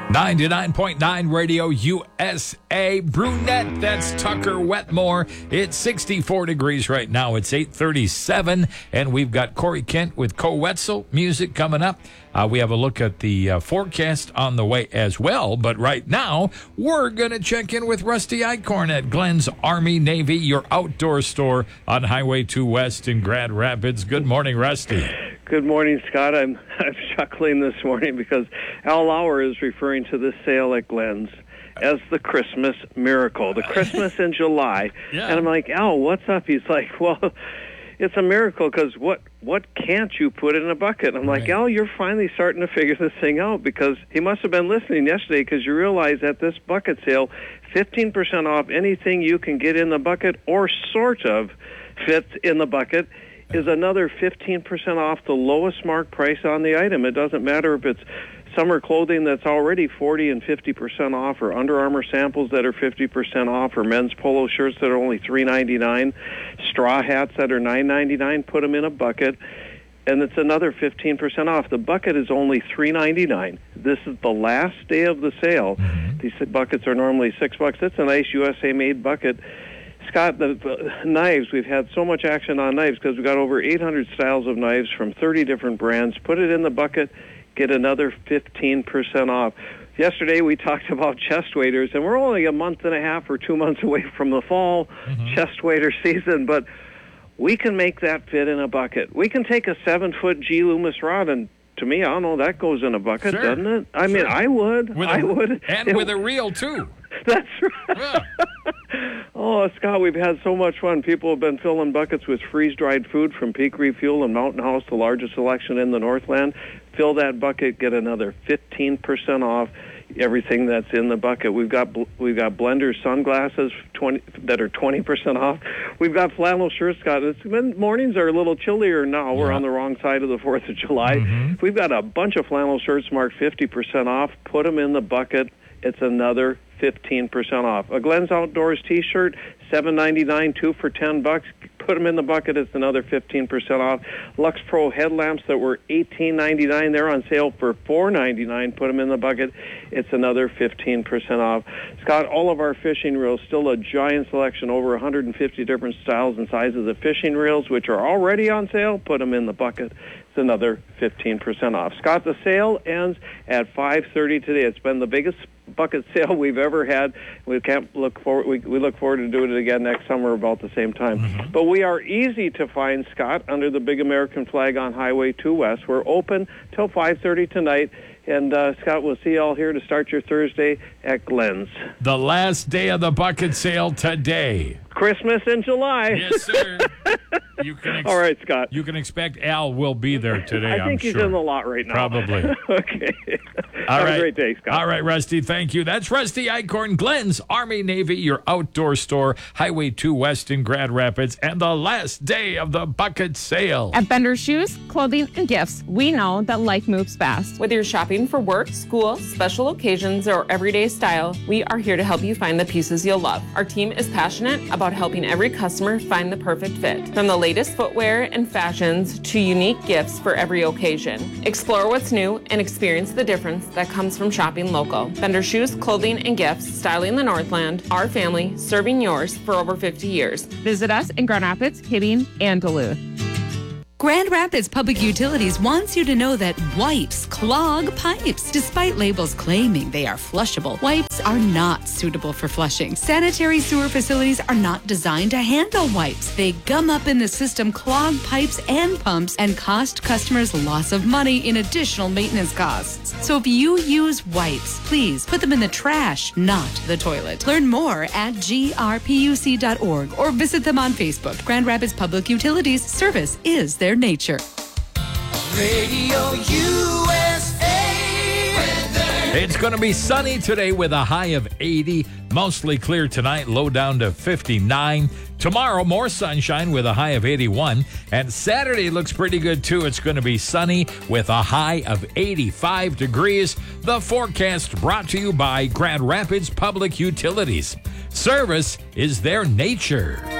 99.9 Radio USA. Brunette, that's Tucker Wetmore. It's 64 degrees right now. It's 8:37, and we've got Corey Kent with Co Wetzel music coming up. We have a look at the forecast on the way as well, but right now, we're going to check in with Rusty Eichhorn at Glenn's Army Navy, your outdoor store on Highway 2 West in Grand Rapids. Good morning, Rusty. Good morning, Scott. I'm chuckling this morning because Al Lauer is referring to this sale at Glenn's as the Christmas miracle, the Christmas in July. Yeah. And I'm like, Al, what's up? He's like, well, it's a miracle because what can't you put in a bucket? I'm like, Al, you're finally starting to figure this thing out, because he must have been listening yesterday, because you realize at this bucket sale, 15% off anything you can get in the bucket or sort of fits in the bucket is another 15% off the lowest mark price on the item. It doesn't matter if it's summer clothing that's already 40 and 50% off, or Under Armour samples that are 50% off, or men's polo shirts that are only $3.99, straw hats that are $9.99. Put them in a bucket, and it's another 15% off. The bucket is only $3.99. This is the last day of the sale. Mm-hmm. These buckets are normally $6. It's a nice USA-made bucket. Scott, the knives, we've had so much action on knives because we've got over 800 styles of knives from 30 different brands. Put it in the bucket, get another 15% off. Yesterday we talked about chest waders, and we're only a month and a half or 2 months away from the fall chest wader season, but we can make that fit in a bucket. We can take a 7-foot G. Loomis rod, and to me, I don't know, that goes in a bucket, sure. Doesn't it? I mean, I would. I would. And with a reel, too. That's right. Yeah. Oh, Scott, we've had so much fun. People have been filling buckets with freeze-dried food from Peak Refuel and Mountain House, the largest selection in the Northland. Fill that bucket, get another 15% off everything that's in the bucket. We've got Blender sunglasses that are 20% off. We've got flannel shirts, Scott. Mornings are a little chillier now. We're on the wrong side of the 4th of July. Mm-hmm. We've got a bunch of flannel shirts marked 50% off. Put them in the bucket. It's another 15% off. A Glenn's Outdoors T-shirt, $7.99, 2 for $10. Put them in the bucket. It's another 15% off. Lux Pro headlamps that were $18.99. They're on sale for $4.99. Put them in the bucket. It's another 15% off. Scott, all of our fishing reels, still a giant selection, over 150 different styles and sizes of fishing reels, which are already on sale. Put them in the bucket. It's another 15% off. Scott, the sale ends at 5:30 today. It's been the biggest bucket sale we've ever had. We look forward to doing it again next summer about the same time. Mm-hmm. But we are easy to find, Scott, under the big American flag on Highway 2 West. We're open till 5:30 tonight. And, Scott, we'll see you all here to start your Thursday at Glenn's. The last day of the bucket sale today. Christmas in July. Yes, sir. All right, Scott. You can expect Al will be there today, I think he's in the lot right now. Probably. Okay. All Have right. a great day, Scott. All right, Rusty, thank you. That's Rusty Eichhorn, Glenn's Army Navy, your outdoor store, Highway 2 West in Grand Rapids, and the last day of the bucket sale. At Bender Shoes, Clothing, and Gifts, we know that life moves fast. Whether you're shopping for work, school, special occasions, or everyday style, we are here to help you find the pieces you'll love. Our team is passionate about helping every customer find the perfect fit. From the latest footwear and fashions to unique gifts for every occasion. Explore what's new and experience the difference that comes from shopping local. Bender Shoes, Clothing, and Gifts, styling the Northland, our family, serving yours for over 50 years. Visit us in Grand Rapids, Hibbing, and Duluth. Grand Rapids Public Utilities wants you to know that wipes clog pipes. Despite labels claiming they are flushable, wipes are not suitable for flushing. Sanitary sewer facilities are not designed to handle wipes. They gum up in the system, clog pipes and pumps, and cost customers lots of money in additional maintenance costs. So if you use wipes, please put them in the trash, not the toilet. Learn more at grpuc.org or visit them on Facebook. Grand Rapids Public Utilities, service is their nature. Radio USA. It's going to be sunny today with a high of 80. Mostly clear tonight, low down to 59. Tomorrow, more sunshine with a high of 81. And Saturday looks pretty good, too. It's going to be sunny with a high of 85 degrees. The forecast brought to you by Grand Rapids Public Utilities. Service is their nature.